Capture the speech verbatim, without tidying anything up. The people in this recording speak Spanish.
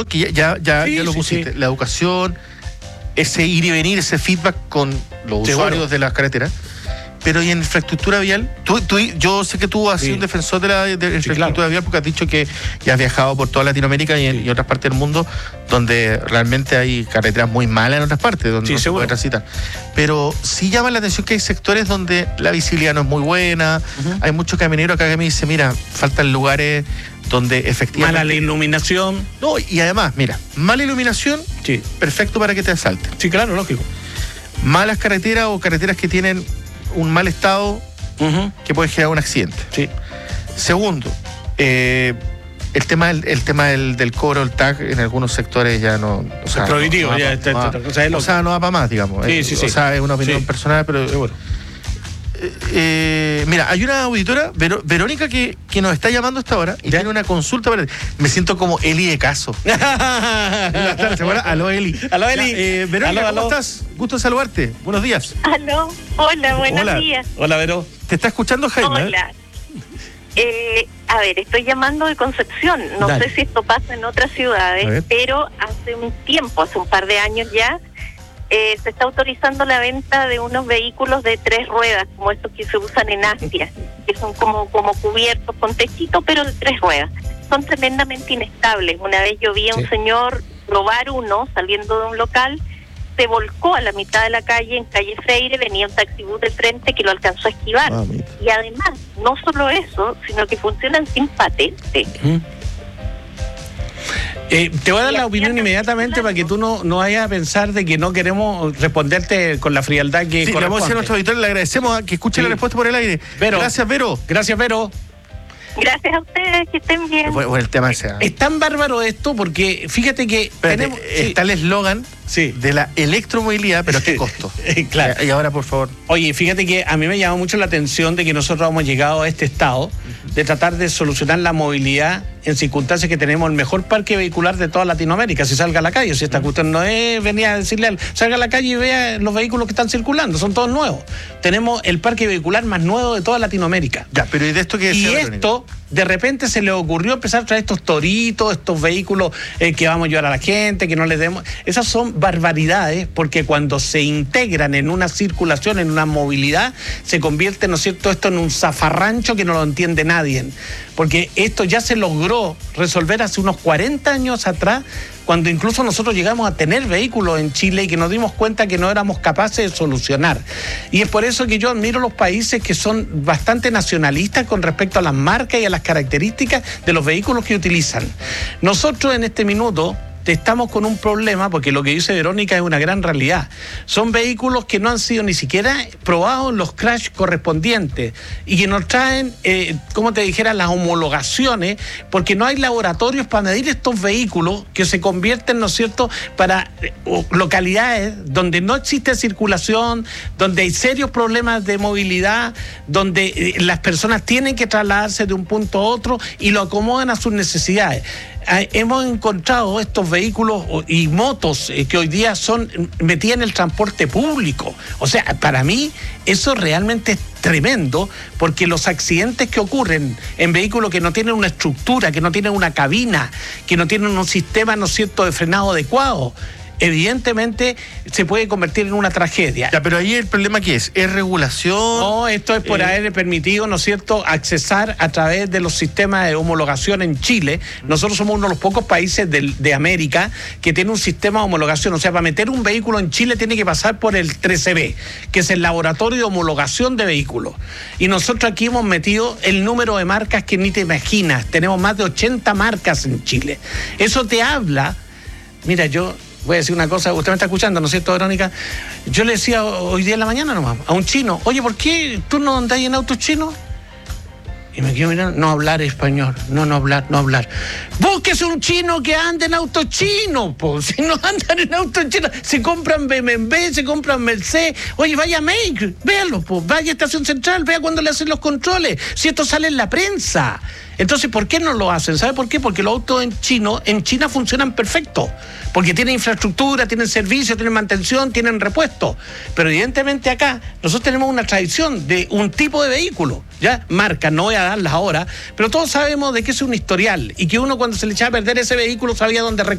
educación, que ya, ya, ya, sí, ya lo sí, pusiste, sí. la educación, ese ir y venir, ese feedback con los Seguro. usuarios de las carreteras. Pero y en infraestructura vial, tú, tú, yo sé que tú has Sí. sido un defensor de la de infraestructura sí, claro. vial porque has dicho que ya has viajado por toda Latinoamérica y, en, Sí. y otras partes del mundo donde realmente hay carreteras muy malas en otras partes donde Sí, no se seguro. puede transitar. Pero sí llama la atención que hay sectores donde la visibilidad no es muy buena, Uh-huh. hay muchos camineros acá que me dicen, mira, faltan lugares donde efectivamente... Mala la iluminación. No, y además, mira, mala iluminación, Sí, perfecto para que te asalten. sí, claro, lógico. Malas carreteras o carreteras que tienen un mal estado Uh-huh. que puede generar un accidente. Sí. Segundo, eh, el tema, del, el tema del, del cobro, el tag, en algunos sectores ya no... O sea, Es prohibitivo, no, no ya va está- pa- no está- va- o sea, es lo- o sea, no va para más, digamos. Sí, Eh, sí, o sí. sea, es una opinión Sí. personal, pero... Seguro. Eh, eh, mira, hay una auditora, Vero- Verónica, que, que nos está llamando hasta ahora y ¿Ya? tiene una consulta para ti. Me siento como Eli de caso. ¿Se acuerdan? Aló, Eli. Aló, Eli. Ya, eh, Verónica, Aló, ¿cómo aló. estás? Gusto de saludarte. Buenos días. Aló, hola, buenos Hola. días. Hola, Vero. ¿Te está escuchando Jaime? Hola. Eh, a ver, estoy llamando de Concepción. No Dale. sé si esto pasa en otras A ver. ciudades, pero hace un tiempo, hace un par de años ya, eh, se está autorizando la venta de unos vehículos de tres ruedas, como estos que se usan en Asia, que son como, como cubiertos con techito, pero de tres ruedas. Son tremendamente inestables. Una vez yo vi a un Sí. señor robar uno saliendo de un local, se volcó a la mitad de la calle, en calle Freire, venía un taxibús de frente que lo alcanzó a esquivar. Ah, mira. Y además, no solo eso, sino que funcionan sin patente. Eh, te voy a dar Y la aquí opinión andan inmediatamente circulando. para que tú no, no vayas a pensar de que no queremos responderte con la frialdad que Sí, le vamos a decir a corresponde. nuestro auditor, le agradecemos a que escuche Sí. la respuesta por el aire. Vero. Gracias, Vero. Gracias, Vero. Gracias a ustedes, que estén bien. Bueno, el tema ese. ¿eh? Es tan bárbaro esto porque fíjate que Espérate, tenemos... sí, está el eslogan sí. de la electromovilidad, pero ¿a qué costo? Claro. Y ahora, por favor. Oye, fíjate que a mí me llamó mucho la atención de que nosotros hemos llegado a este estado de tratar de solucionar la movilidad en circunstancias que tenemos el mejor parque vehicular de toda Latinoamérica. Si salga a la calle, si esta cuestión no es venir a decirle, al- salga a la calle y vea los vehículos que están circulando, son todos nuevos. Tenemos el parque vehicular más nuevo de toda Latinoamérica. Ya, pero ¿y de esto qué Y decía esto, de repente se le ocurrió empezar a traer estos toritos, estos vehículos eh, que vamos a llevar a la gente, que no les demos... Esas son barbaridades, porque cuando se integran en una circulación, en una movilidad, se convierte, ¿no es cierto?, esto en un zafarrancho que no lo entiende nadie. Porque esto ya se logró resolver hace unos cuarenta años atrás, cuando incluso nosotros llegamos a tener vehículos en Chile y que nos dimos cuenta que no éramos capaces de solucionar. Y es por eso que yo admiro los países que son bastante nacionalistas con respecto a las marcas y a las características de los vehículos que utilizan. Nosotros en este minuto estamos con un problema, porque lo que dice Verónica es una gran realidad. Son vehículos que no han sido ni siquiera probados en los crash correspondientes y que nos traen, eh, como te dijera, las homologaciones, porque no hay laboratorios para medir estos vehículos que se convierten, ¿no es cierto?, para eh, localidades donde no existe circulación, donde hay serios problemas de movilidad, donde eh, las personas tienen que trasladarse de un punto a otro y lo acomodan a sus necesidades. Hemos encontrado estos vehículos y motos eh, que hoy día son metidas en el transporte público. O sea, para mí eso realmente es tremendo, porque los accidentes que ocurren en vehículos que no tienen una estructura, que no tienen una cabina, que no tienen un sistema, ¿no es cierto?, de frenado adecuado, evidentemente se puede convertir en una tragedia. Ya, pero ahí el problema ¿qué es? ¿Es regulación? No, esto es por Eh, haber permitido, ¿no es cierto?, accesar a través de los sistemas de homologación en Chile. Nosotros somos uno de los pocos países de, de América que tiene un sistema de homologación. O sea, para meter un vehículo en Chile tiene que pasar por el trece B, que es el Laboratorio de Homologación de Vehículos. Y nosotros aquí hemos metido el número de marcas que ni te imaginas. Tenemos más de ochenta marcas en Chile. Eso te habla... Mira, yo... Voy a decir una cosa, usted me está escuchando, ¿no es cierto, Verónica? Yo le decía hoy día en la mañana nomás a un chino, oye, ¿por qué tú no andás en autos chinos? Y me quedo mirando, no hablar español, no, no hablar, no hablar. Búsquese un chino que ande en autos chinos, pues, si no andan en autos chinos, se compran B M W, se compran Mercedes. Oye, vaya a Make, véalo, pues, vaya a Estación Central, vea cuando le hacen los controles, si esto sale en la prensa. Entonces, ¿por qué no lo hacen? ¿Sabe por qué? Porque los autos en chino, en China funcionan perfecto, porque tienen infraestructura, tienen servicio, tienen mantención, tienen repuesto. Pero evidentemente acá nosotros tenemos una tradición de un tipo de vehículo, ¿ya? Marcas, no voy a darlas ahora, pero todos sabemos de que es un historial y que uno cuando se le echaba a perder ese vehículo sabía dónde